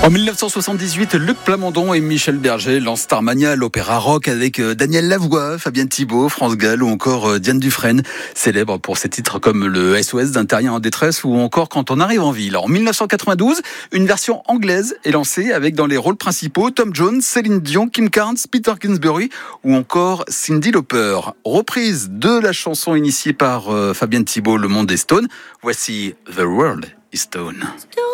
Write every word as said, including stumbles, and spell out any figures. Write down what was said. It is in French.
En dix-neuf cent soixante-dix-huit, Luc Plamondon et Michel Berger lancent Starmania, l'opéra rock avec Daniel Lavoie, Fabienne Thibault, France Gall ou encore Diane Dufresne, célèbre pour ses titres comme le S O S d'un terrien en détresse ou encore Quand on arrive en ville. En dix-neuf cent quatre-vingt-douze, une version anglaise est lancée avec dans les rôles principaux Tom Jones, Céline Dion, Kim Carnes, Peter Kingsbury ou encore Cyndi Lauper. Reprise de la chanson initiée par euh, Fabienne Thibault, Le Monde des Stones. Voici The World is Stone.